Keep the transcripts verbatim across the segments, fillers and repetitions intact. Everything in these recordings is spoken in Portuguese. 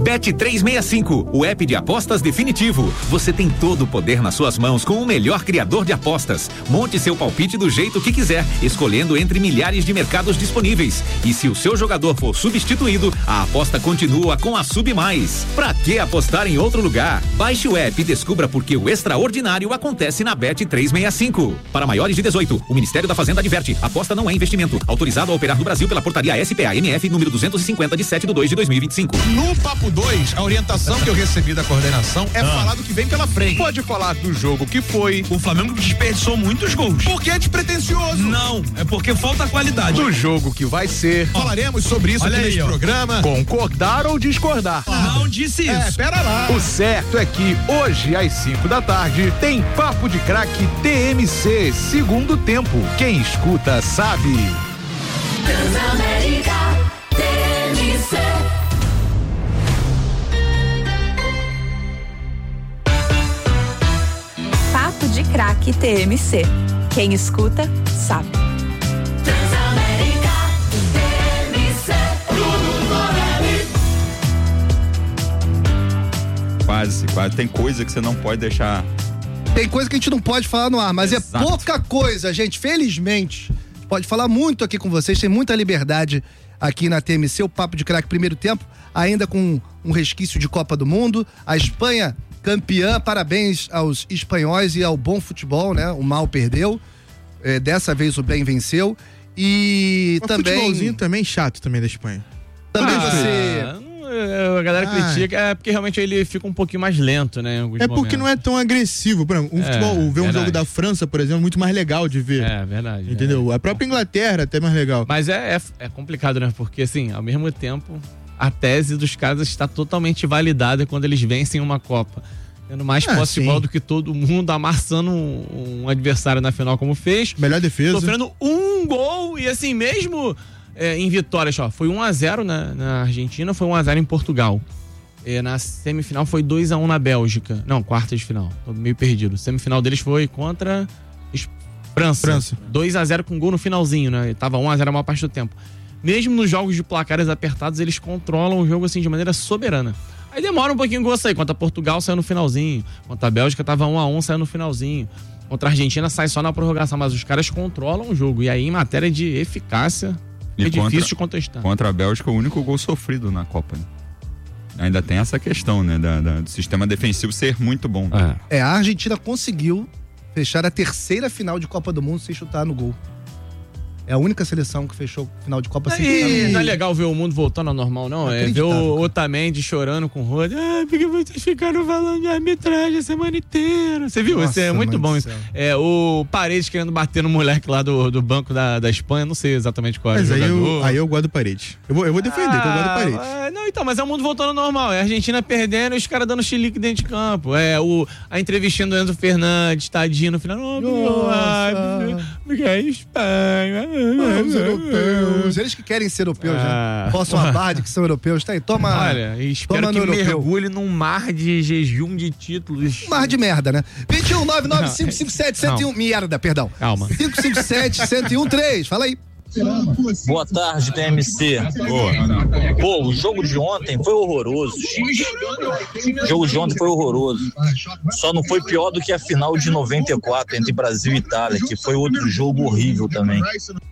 Bet trezentos e sessenta e cinco, o app de apostas definitivo. Você tem todo o poder nas suas mãos com o melhor criador de apostas. Monte seu palpite do jeito que quiser, escolhendo entre milhares de mercados disponíveis. E se o seu jogador for substituído, a aposta continua com a Sub Mais. Pra que apostar em outro lugar? Baixe o app e descubra por que o extraordinário acontece na Bet trezentos e sessenta e cinco. Para maiores de dezoito, o Ministério da Fazenda adverte: aposta não é investimento. Autorizado a operar no Brasil pela portaria S P A M F número duzentos e cinquenta de sete de dois de dois mil e vinte e cinco. No Papo dois, a orientação que eu recebi da coordenação é ah. falar do que vem pela frente. Pode falar do jogo que foi. O Flamengo desperdiçou muitos gols. Porque é despretensioso. Não, é porque falta qualidade. Do jogo que vai ser. Oh. Falaremos sobre isso Olha aqui aí, neste ó. programa. Concordar ou discordar? Ah, não disse isso. É, pera lá. O certo é que hoje, às cinco da tarde, tem Papo de Craque T M C, segundo tempo. Quem escuta sabe. Transamérica T M C. Papo de Craque T M C. Quem escuta sabe. Transamérica T M C. Quase, quase. Tem coisa que você não pode deixar. Tem coisa que a gente não pode falar no ar, mas Exato. É pouca coisa, gente. Felizmente, pode falar muito aqui com vocês, tem muita liberdade aqui na T M C. O Papo de Craque primeiro tempo, ainda com um resquício de Copa do Mundo. A Espanha campeã, parabéns aos espanhóis e ao bom futebol, né? O mal perdeu, é, dessa vez o bem venceu. E um também... futebolzinho também chato também da Espanha. Também ah, você... A galera Ah. critica, é porque realmente ele fica um pouquinho mais lento, né? É porque não é tão agressivo. Por exemplo, um É, futebol, ver um verdade. jogo da França, por exemplo, é muito mais legal de ver. É, verdade. Entendeu? É. A própria Inglaterra é até mais legal. Mas é, é, é complicado, né? Porque, assim, ao mesmo tempo, a tese dos caras está totalmente validada quando eles vencem uma Copa. Tendo mais Ah, posse de bola sim. do que todo mundo, amassando um, um adversário na final como fez. Melhor defesa. Sofrendo um gol e, assim, mesmo é, em vitórias, ó, foi um a zero na, na Argentina, foi um a zero em Portugal. É, na semifinal foi dois a um na Bélgica. Não, quarta de final. Tô meio perdido. Semifinal deles foi contra es- França. França. dois a zero com gol no finalzinho, né? Tava um a zero a maior parte do tempo. Mesmo nos jogos de placares apertados, eles controlam o jogo assim de maneira soberana. Aí demora um pouquinho o gol a sair. Contra Portugal saiu no finalzinho. Contra a Bélgica tava um a um, saiu no finalzinho. Contra a Argentina sai só na prorrogação. Mas os caras controlam o jogo. E aí, em matéria de eficácia, E é contra- difícil de contestar. Contra a Bélgica, o único gol sofrido na Copa, né? Ainda tem essa questão, né? Da, da- do sistema defensivo ser muito bom. É. É, a Argentina conseguiu fechar a terceira final de Copa do Mundo sem chutar no gol. É a única seleção que fechou final de Copa sem chutar no E gol. não é legal ver o mundo voltando ao normal, não. É ver Inacreditável, o cara. Otamendi chorando com o Rode. Ah, porque vocês ficaram falando de arbitragem a semana inteira. Você viu? Nossa, Isso é muito mãe bom. do Isso. céu. É, o Paredes querendo bater no moleque lá do, do banco da, da Espanha. Não sei exatamente qual é o Mas aí jogador. eu, aí eu gosto do Paredes. Eu vou, eu vou defender, que eu gosto do Paredes. Ah, não, então, mas é o mundo voltando ao normal. É a Argentina perdendo e os caras dando chilique dentro de campo. É o, a entrevistinha do Enzo Fernandes, tadinho no final. Oh, Nossa. porque é Espanha. Os europeus. Eles que querem ser europeus, Ah, né? Possam a barra de que são europeus. Tá aí, toma. Olha, espero toma que no europeu. mergulhe num mar de jejum de títulos. Mar de merda, né? vinte e um, nove nove cinco cinco sete, cento e um. Merda, perdão. Calma. cinco cinco sete, cento e um, três. Fala aí. Boa tarde, T M C. Boa. Pô, o jogo de ontem foi horroroso, gente. O jogo de ontem foi horroroso. Só não foi pior do que a final de noventa e quatro entre Brasil e Itália, que foi outro jogo horrível também.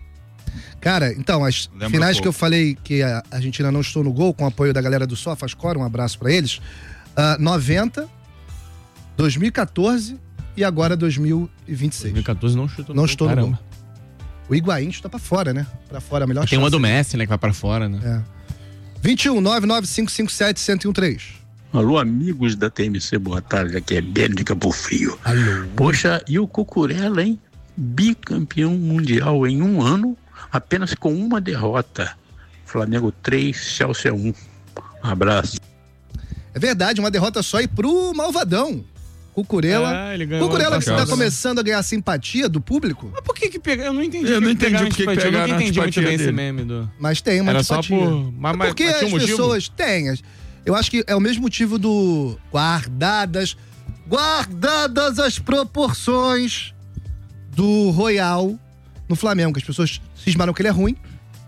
Cara, então, as Lembra finais um que eu falei que a Argentina não estou no gol, com o apoio da galera do SofaScore, um abraço pra eles. Uh, noventa, dois mil e quatorze e agora dois mil e vinte e seis. dois mil e quatorze não chutou Não no estou gol, no caramba. gol. O Higuaín chuta pra fora, né? Pra fora, a melhor Tem uma chance. do Messi, né, que vai pra fora, né? É. vinte e um, nove nove cinco cinco sete, cento e um, três. Alô, amigos da T M C, boa tarde, aqui é Belo de Campo Frio. Alô. Poxa, e o Cucurella, hein? Bicampeão mundial em um ano, apenas com uma derrota. Flamengo três, Chelsea um. Um abraço. É verdade, uma derrota só e pro Malvadão. Cucurella. Ah, ele ganhou Cucurella a que tá Chelsea. começando a ganhar simpatia do público. Mas por que que pegaram? Eu não entendi. Eu não por que entendi pegaram por que que antipatia. Eu pegaram nunca entendi muito antipatia bem esse dele. meme do... Mas tem uma Era só antipatia. por... Mas, É mas, porque mas tinha um as motivo? pessoas têm. as- Eu acho que é o mesmo motivo do guardadas, guardadas as proporções do Royal no Flamengo. As pessoas cismaram que ele é ruim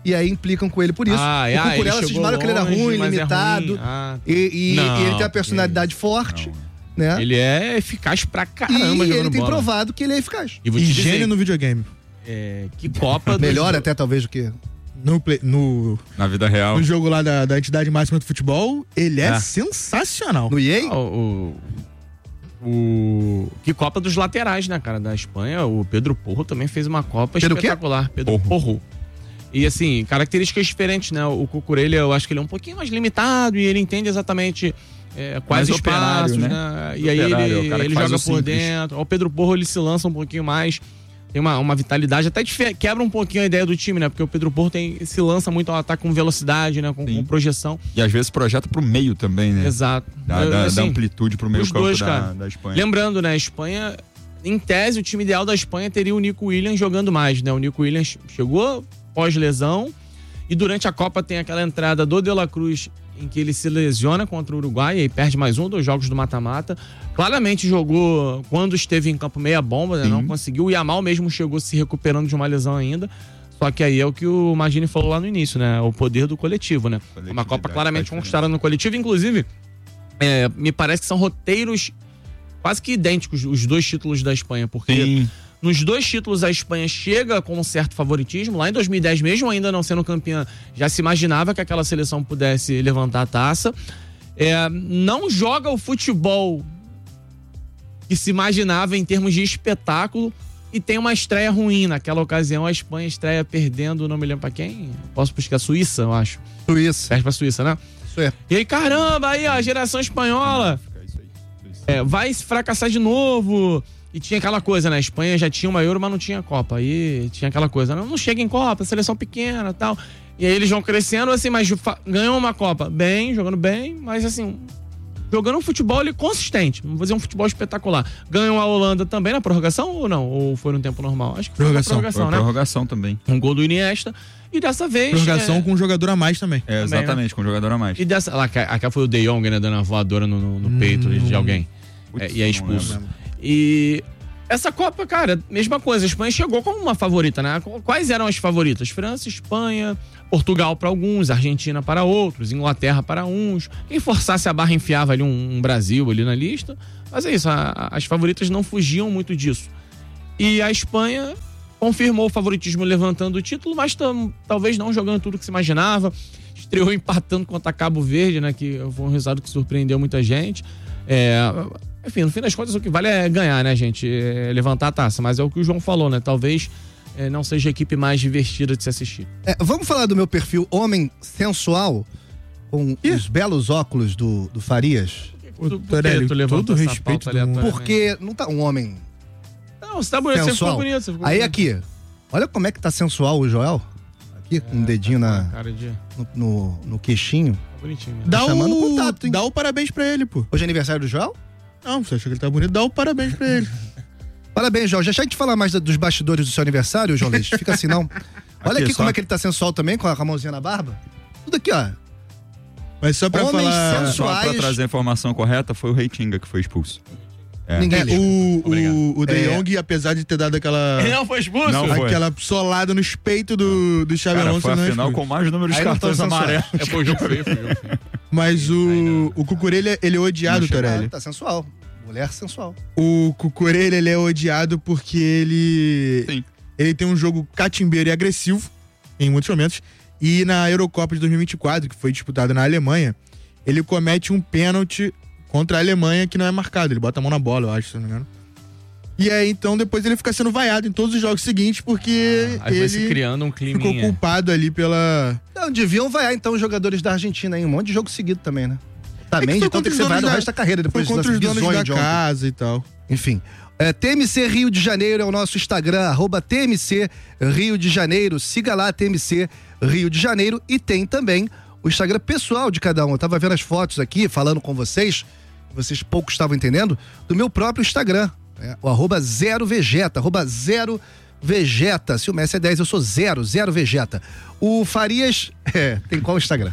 E aí implicam com ele por isso. Ah, é, o Cucurella ele chegou cismaram que ele era longe, ruim, mas é limitado. ruim. Ah. E, e- Não, e ele tem uma personalidade forte, né? Ele é eficaz pra caramba e jogando ele tem bola. provado que ele é eficaz. E vou E te gênio dizer, no videogame. é, que Copa... Melhor dos- até talvez do que... No, play- no, Na vida real. no jogo lá da, da entidade máxima do futebol, ele é, É. sensacional. No E A? Ah, o, o, o- Que Copa dos laterais, né, cara, da Espanha. O Pedro Porro também fez uma Copa Pedro o quê? espetacular. Pedro Porro. E assim, características diferentes, né? O Cucurella, eu acho que ele é um pouquinho mais limitado e ele entende exatamente é, quais Mais espaços, operário, né? né? E aí Operário, é o ele, cara que ele faz joga o por simples. dentro. O Pedro Porro, ele se lança um pouquinho mais. Tem uma, uma vitalidade, até dife- quebra um pouquinho a ideia do time, né? Porque o Pedro Porro tem, se lança muito ao ataque com velocidade, né? Com, com projeção. E às vezes projeta pro meio também, né? Exato. Dá, Eu, dá- assim, dá amplitude pro meio os campo dois, da, cara. da Espanha. Lembrando, né, a Espanha, em tese, o time ideal da Espanha teria o Nico Williams jogando mais, né? O Nico Williams chegou pós-lesão e durante a Copa tem aquela entrada do De La Cruz em que ele se lesiona contra o Uruguai e aí perde mais um dos jogos do mata-mata. Claramente jogou quando esteve em campo meia bomba, né? Não conseguiu. O Yamal mesmo chegou se recuperando de uma lesão ainda. Só que aí é o que o Magini falou lá no início, né? O poder do coletivo, né? Uma Copa claramente conquistada no coletivo. Inclusive, é, me parece que são roteiros quase que idênticos os dois títulos da Espanha, porque Sim. nos dois títulos a Espanha chega com um certo favoritismo. Lá em dois mil e dez, mesmo ainda não sendo campeã, já se imaginava que aquela seleção pudesse levantar a taça. É, não joga o futebol que se imaginava em termos de espetáculo e tem uma estreia ruim. Naquela ocasião, a Espanha estreia perdendo, não me lembro pra quem. Posso buscar a Suíça, eu acho. Suíça. Perde pra Suíça, né? Isso é. E aí, caramba, aí a geração espanhola é, vai se fracassar de novo. E tinha aquela coisa, né? A Espanha já tinha uma Euro, mas não tinha Copa. Aí tinha aquela coisa, não, não chega em Copa, seleção pequena e tal. E aí eles vão crescendo, assim, mas fa- ganham uma Copa bem, jogando bem, mas assim, jogando um futebol ali consistente. Não vou dizer um futebol espetacular. Ganham a Holanda também na prorrogação ou não? Ou foi no tempo normal? Acho que foi Prorrogação. na prorrogação, Foi né? prorrogação também. Um gol do Iniesta. E dessa vez... Prorrogação é, com um jogador a mais também. É, Também, exatamente, com um jogador a mais. E dessa... Lá, aquela foi o De Jong, né? Dando uma voadora no, no- no peito de alguém. Putz, É, e é não expulso. lembro. E essa Copa, cara, mesma coisa. A Espanha chegou como uma favorita, né? Quais eram as favoritas? França, Espanha, Portugal para alguns, Argentina para outros, Inglaterra para uns. Quem forçasse a barra enfiava ali um, um Brasil ali na lista. Mas é isso, a- as favoritas não fugiam muito disso. E a Espanha confirmou o favoritismo levantando o título, mas tam- talvez não jogando tudo que se imaginava. Estreou empatando contra Cabo Verde, né? Que foi um resultado que surpreendeu muita gente. É, enfim, no fim das contas, o que vale é ganhar, né, gente? É levantar a taça. Mas é o que o João falou, né? Talvez é, não seja a equipe mais divertida de se assistir. É, vamos falar do meu perfil homem sensual, com os belos óculos do, do Farias? Por que Torelli, tu levantou todo essa respeito pauta do mundo. aleatoriamente? Porque não tá um homem Não, você tá bonito, você ficou sensual. bonito. Você ficou Aí bonito. aqui, olha como é que tá sensual o Joel. Aqui, com um dedinho na, Cara de... no, no, no queixinho. Tá bonitinho mesmo. Dá chamando o contato, hein? Dá o parabéns pra ele, pô. Hoje é aniversário do Joel? Não, você achou que ele tá bonito? Dá o parabéns pra ele. Parabéns, Joel. Já deixa de falar mais da- dos bastidores do seu aniversário, João Leite. Fica assim, não. Olha Aqui, aqui só. como é que ele tá sensual também, com a, com a mãozinha na barba. Tudo aqui, ó. Mas só pra Homens falar. sensuais. Só pra trazer a informação correta, foi o Reitinga que foi expulso. É. Ninguém É, liga. o, Obrigado. o, o De É. Jong, apesar de ter dado aquela. Ele não foi expulso? Não foi. Aquela solada no peito do, do Xabi Cara, Alonso. foi a não é final expulso. com mais números de Aí não cartões tão sensual. amarelos. É, foi o jogo feio, foi o jogo feio. Mas o, o Cucurella, ele é odiado, Não chegou. Torelli. Tá sensual. Mulher sensual. O Cucurella, ele é odiado porque ele. Sim. Ele tem um jogo catimbeiro e agressivo, em muitos momentos. E na Eurocopa de dois mil e vinte e quatro, que foi disputada na Alemanha, ele comete um pênalti contra a Alemanha que não é marcado. Ele bota a mão na bola, eu acho, se não me engano. E aí, então, depois ele fica sendo vaiado em todos os jogos seguintes, porque Aí foi se ele criando um ficou climinha. culpado ali pela. Não, deviam vaiar então os jogadores da Argentina aí. Um monte de jogo seguido também, né? É que Também, foi então contra tem que os ser donos vaiado o da- resto da carreira Foi depois contra das os donos visões da de ontem. casa e tal. Enfim. É, T M C Rio de Janeiro é o nosso Instagram, arroba T M C Rio de Janeiro. Siga lá, T M C Rio de Janeiro. E tem também o Instagram pessoal de cada um. Eu tava vendo as fotos aqui, falando com vocês, vocês pouco estavam entendendo, do meu próprio Instagram. É, o arroba zero Vegeta, arroba zero Vegeta. Se o Messi é dez, eu sou zero, zero Vegeta. O Farias, é, tem qual Instagram?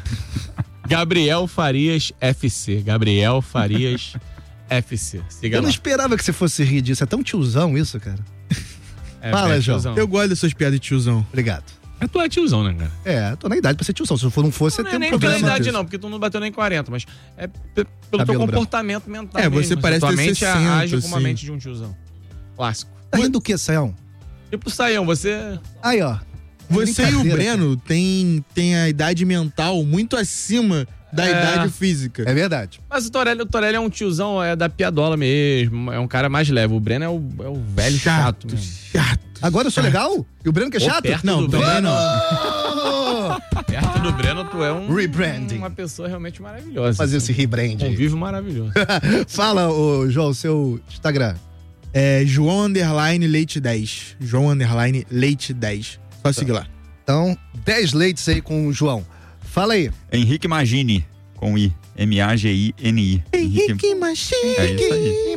Gabriel Farias F C. Gabriel Farias F C. Siga Eu não lá. esperava que você fosse rir disso. É tão tiozão isso, cara. É, Fala, é, João. tiozão. Eu gosto dessas piadas de tiozão. Obrigado. É, tu é tiozão, né, cara? É, tô na idade pra ser tiozão. Se eu não fosse, você Não, tem um nem problema. pela idade disso. não, porque tu não bateu nem quarenta, mas é p- pelo Cabelo teu branco. comportamento mental É, você mesmo. parece tua ter mente sessenta, age com uma assim. mente de um tiozão. Clássico. Tá rindo do que, Sayão? Tipo, Saião, você... Aí, ó. Você e o Brincadeira, Breno tem, tem a idade mental muito acima da É. idade física. É verdade. Mas o Torelli, o Torelli é um tiozão, é da piadola mesmo, é um cara mais leve. O Breno é o, é o velho chato, Chato, mesmo. chato. Agora eu sou legal? E o Breno que é Pô, chato? perto Não, do também Breno, Oh! Perto do Breno, tu é um... Rebranding. Uma pessoa realmente maravilhosa. Fazer esse Um rebrand. convívio maravilhoso. Fala, ô, João, seu Instagram. É João Underline Leite dez. João Underline Leite dez. Só seguir lá. Então, dez leites aí com o João. Fala aí. Henrique Magini, com I. M A G I N I. Henrique Machine. É isso aí.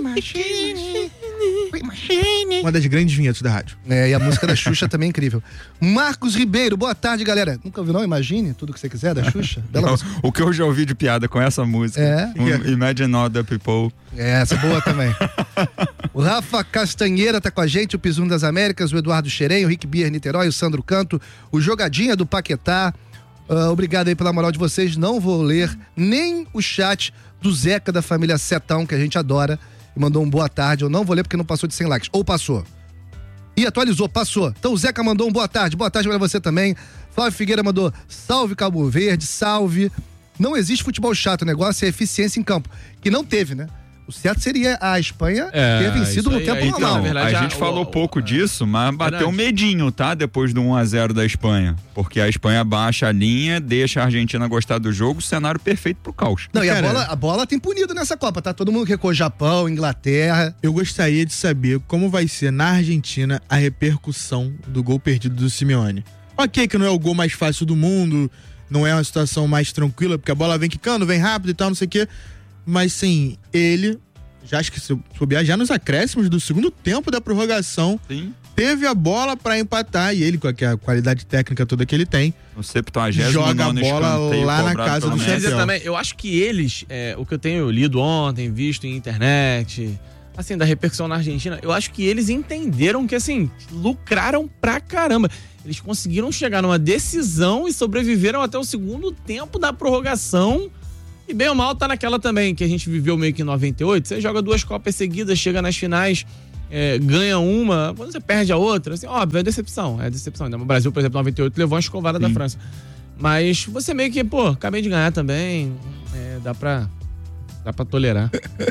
Uma das grandes vinhetas da rádio. É, e a música da Xuxa também é incrível. Marcos Ribeiro, boa tarde, galera. Nunca ouviu, não? Imagine tudo que você quiser da Xuxa. Bela Não, música. o que eu já ouvi de piada com essa música. É. Um Imagine All the People. É, essa é boa também. O Rafa Castanheira tá com a gente, o Pisuno das Américas, o Eduardo Xerém, o Rick Bier Niterói, o Sandro Canto, o Jogadinha do Paquetá. Ah, obrigado aí pela moral de vocês. Não vou ler nem o chat do Zeca da família Setão, que a gente adora, e mandou um boa tarde. Eu não vou ler porque não passou de cem likes. Ou passou. E atualizou, passou. Então o Zeca mandou um boa tarde. Boa tarde pra você também. Flávio Figueira mandou salve Cabo Verde, salve. Não existe futebol chato, o negócio é eficiência em campo. Que não teve, né? O certo seria a Espanha É, ter vencido isso no aí, tempo aí, normal. então, na verdade, a a- gente falou o- pouco o- disso, mas bateu um Verdade. medinho, tá? Depois do um a zero da Espanha. Porque a Espanha baixa a linha, deixa a Argentina gostar do jogo, cenário perfeito pro caos. Não, e a Cara, bola, a bola tem punido nessa Copa, tá? Todo mundo que recuou Japão, Inglaterra. Eu gostaria de saber como vai ser na Argentina a repercussão do gol perdido do Simeone. Ok, que não é o gol mais fácil do mundo, não é uma situação mais tranquila, porque a bola vem quicando, vem rápido e tal, não sei o quê. Mas sim, ele, já acho que se bobear, já nos acréscimos do segundo tempo da prorrogação, Sim. teve a bola pra empatar, e ele, com a qualidade técnica toda que ele tem, No septuagésimo Joga a nono bola escanteio lá na cobrado casa pelo do Messi. Quer dizer Chapéu. também, eu acho que eles, é, o que eu tenho lido ontem, visto em internet, assim, da repercussão na Argentina, eu acho que eles entenderam que, assim, lucraram pra caramba. Eles conseguiram chegar numa decisão e sobreviveram até o segundo tempo da prorrogação. E bem ou mal tá naquela também, que a gente viveu meio que em noventa e oito. Você joga duas Copas seguidas, chega nas finais, é, ganha uma, quando você perde a outra, assim, óbvio, é decepção, é decepção. O Brasil, por exemplo, em noventa e oito, levou uma escovada da França. Mas você meio que, pô, acabei de ganhar também, é, dá pra, dá pra tolerar.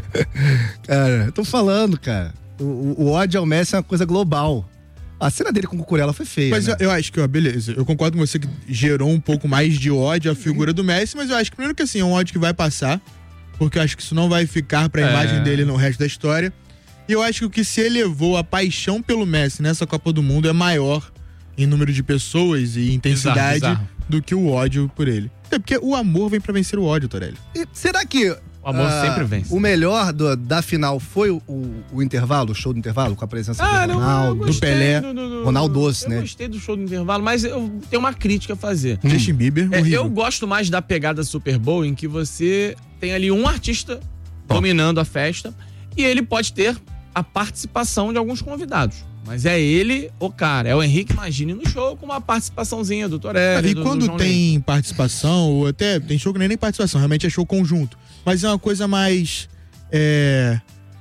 Cara, eu tô falando, cara. O, o- o ódio ao Messi é uma coisa global. A cena dele com o Cucurella foi feia. Mas né? eu, eu acho que, ó, beleza, eu concordo com você que gerou um pouco mais de ódio à figura do Messi, mas eu acho que primeiro que assim, é um ódio que vai passar, porque eu acho que isso não vai ficar pra É. imagem dele no resto da história. E eu acho que o que se elevou a paixão pelo Messi nessa Copa do Mundo é maior em número de pessoas e intensidade Bizarro, bizarro. do que o ódio por ele. É porque o amor vem pra vencer o ódio, Torelli. E será que O amor ah, sempre vence. o melhor do- da final foi o, o- o intervalo, o show do intervalo, com a presença Ah, do não, eu Ronaldo, gostei do Pelé, do- do- do- Ronaldo Doce, eu né? gostei do show do intervalo, mas eu tenho uma crítica a fazer. Justin Bieber, É, horrível. eu gosto mais da pegada Super Bowl, em que você tem ali um artista dominando a festa e ele pode ter a participação de alguns convidados. Mas é ele, o cara, é o Henrique Magini no show com uma participaçãozinha do Torelli. Cara, e do- do quando João Ney. tem participação, ou até tem show que nem, nem participação, realmente é show conjunto. Mas é uma coisa mais é,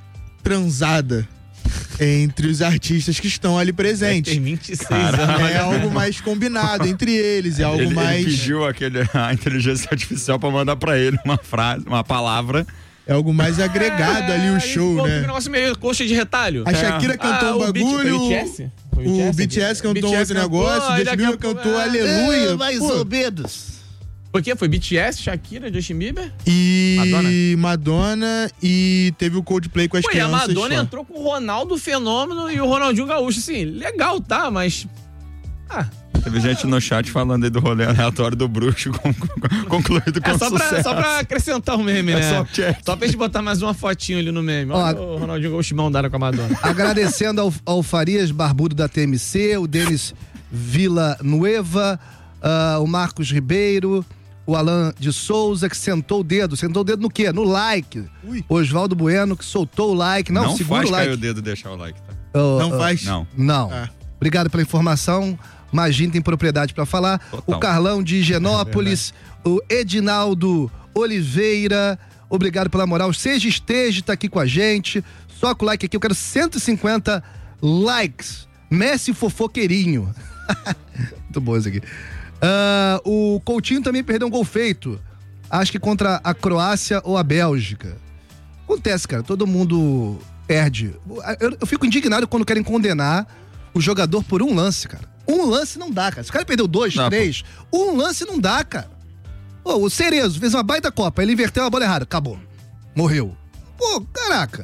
transada entre os artistas que estão ali presentes. Tem vinte e seis anos. É algo mais combinado entre eles, é algo Ele, mais. ele pediu aquele, a inteligência artificial pra mandar pra ele uma frase, uma palavra. É algo mais agregado ali o É, show, ficou né? Um negócio meio coxa de retalho. A Shakira cantou Ah, um o B T Foi bagulho. o B T S? Foi O B T S cantou B T S outro negócio, o aí Justin daqui a Bieber pouco- cantou Ah, Aleluia. É, mais Pô. ou menos. Por quê? Foi B T S, Shakira, Justin Bieber? E Madonna? Madonna e teve o Coldplay com as Pô, e a crianças. Madonna só. entrou com o Ronaldo Fenômeno e o Ronaldinho Gaúcho. Assim, legal, tá? Mas... Ah, Teve gente no chat falando aí do rolê aleatório do bruxo con- con- concluído com é só pra, sucesso. só pra acrescentar o meme, É né? só o check. Só pra gente botar mais uma fotinho ali no meme. Olha Ó, o Ronaldinho Gaúcho mão dada com a Madonna. Agradecendo ao, ao Farias Barbudo da T M C, o Denis Villanueva, ah, o Marcos Ribeiro, o Alan de Souza, que sentou o dedo. Sentou o dedo no quê? No like. Ui. Oswaldo Bueno, que soltou o like. Não, Não segura faz o like. cair o dedo e deixar o like, tá? Oh, Não oh, faz? Não. Não. Ah. Obrigado pela informação. Magin tem propriedade pra falar. Total. O Carlão de Higienópolis, o Edinaldo Oliveira, obrigado pela moral. Seja Esteja tá aqui com a gente. Só com o like aqui, eu quero cento e cinquenta likes. Messi fofoqueirinho. Muito bom isso aqui. Uh, o Coutinho também perdeu um gol feito. Acho que contra a Croácia ou a Bélgica. Acontece, cara. Todo mundo perde. Eu, eu fico indignado quando querem condenar o jogador por um lance, cara. Um lance não dá, cara. Se o cara perdeu dois, não, três, pô. um lance não dá, cara. Pô, o Cerezo fez uma baita Copa, ele inverteu a bola errada, acabou. Morreu. Pô, caraca.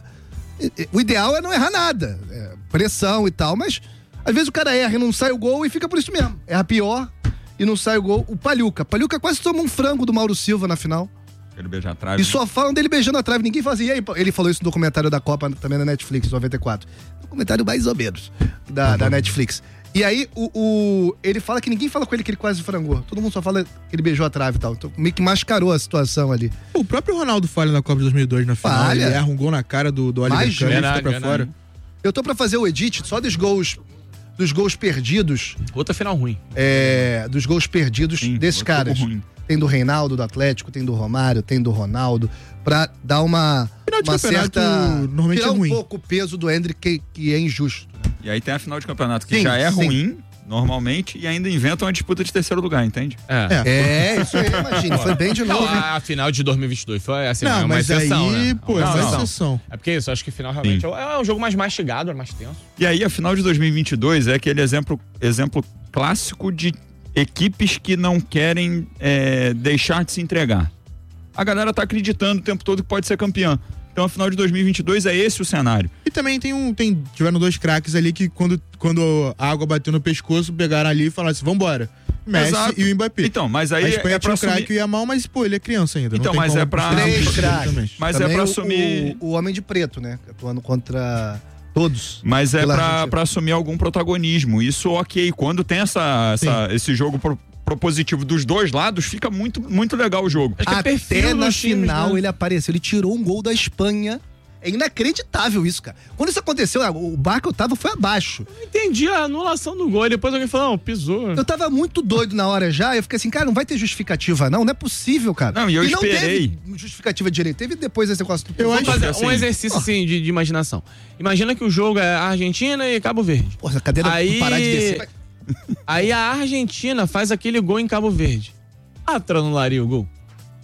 O ideal é não errar nada. É pressão e tal, mas às vezes o cara erra e não sai o gol e fica por isso mesmo. Erra pior e não sai o gol. O Palhuca. Palhuca quase tomou um frango do Mauro Silva na final. Ele beija a trave. E só falam dele beijando a trave. Ninguém fala assim. E aí, ele falou isso no documentário da Copa também na Netflix, noventa e quatro. Documentário mais ou menos da, uhum. da Netflix. E aí, o, o, ele fala que ninguém fala com ele que ele quase frangou. Todo mundo só fala que ele beijou a trave e tal. Então, meio que mascarou a situação ali. O próprio Ronaldo falha na Copa de dois mil e dois na final. Falha. Ele erra um gol na cara do, do Oliver Kahn, ele fica pra fora. Eu tô pra fazer o edit só dos gols, dos gols perdidos. Outra final ruim. É, dos gols perdidos Sim, desses caras. Ruim. Tem do Reinaldo, do Atlético, tem do Romário, tem do Ronaldo. Pra dar uma, uma certa... Normalmente tirar é ruim. um pouco o peso do Endrick, que, que é injusto. E aí tem a final de campeonato que sim, já é sim. ruim, normalmente, e ainda inventam uma disputa de terceiro lugar, entende? É, é. é isso aí, imagina. Foi bem de novo. Não, a, a final de dois mil e vinte e dois foi assim, não, é uma mas exceção, aí, né? pô, é uma exceção. É porque isso, acho que final realmente é, é um jogo mais mastigado, é mais tenso. E aí a final de dois mil e vinte e dois é aquele exemplo, exemplo clássico de equipes que não querem é, deixar de se entregar. A galera tá acreditando o tempo todo que pode ser campeã. Então, a final de dois mil e vinte e dois é esse o cenário. E também tem um, tem, tiveram dois craques ali que quando, quando a água bateu no pescoço, pegaram ali e falaram assim, vambora. Messi Exato. e o Mbappé. Então, mas aí a Espanha é pra tinha o craque e o Yamal, mas pô, ele é criança ainda. Então, não tem mas é pra... Três craques. Mas também é pra o, assumir... O, o Homem de Preto, né? Atuando contra todos. Mas é pra, pra assumir algum protagonismo. Isso, ok. Quando tem essa, essa, esse jogo pro, propositivo dos dois lados, fica muito, muito legal o jogo. Até é na final né? ele apareceu. Ele tirou um gol da Espanha. É inacreditável isso, cara. Quando isso aconteceu, o bar que eu tava foi abaixo. Eu entendi a anulação do gol. E depois alguém falou, não, pisou. Eu tava muito doido na hora já. Eu fiquei assim, cara, não vai ter justificativa, não. Não é possível, cara. Não, e eu e esperei. Não teve justificativa direito. Teve depois esse negócio do Eu acho fazer assim, um exercício assim, de, de imaginação. Imagina que o jogo é Argentina e Cabo Verde. Porra, a cadeira aí... parar de descer. Vai... Aí a Argentina faz aquele gol em Cabo Verde. A Atra anularia o gol?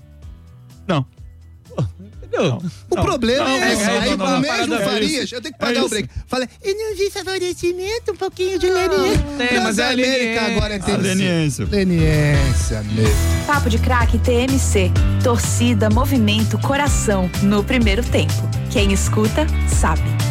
Não. Não. O não, problema não, é esse. É, aí não, o não, mesmo é Farias, isso. eu tenho que pagar é o break. Fala, eu não vi favorecimento, um pouquinho de leniência. Tem, mas é América agora é T M C. Leniência. Leniência mesmo. Papo de Craque T M C. Torcida, movimento, coração no primeiro tempo. Quem escuta, sabe.